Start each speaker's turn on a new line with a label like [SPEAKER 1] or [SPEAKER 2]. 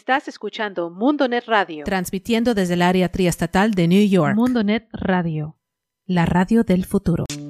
[SPEAKER 1] Estás escuchando MundoNet Radio.
[SPEAKER 2] Transmitiendo desde el área triestatal de New York.
[SPEAKER 1] MundoNet Radio.
[SPEAKER 2] La radio del futuro.